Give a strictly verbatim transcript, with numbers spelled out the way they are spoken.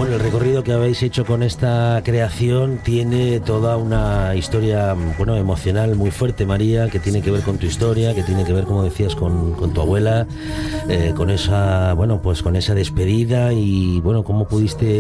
Bueno, el recorrido que habéis hecho con esta creación tiene toda una historia, bueno, emocional muy fuerte, María, que tiene que ver con tu historia, que tiene que ver, como decías, con, con tu abuela, eh, con esa, bueno, pues con esa despedida y, bueno, cómo pudiste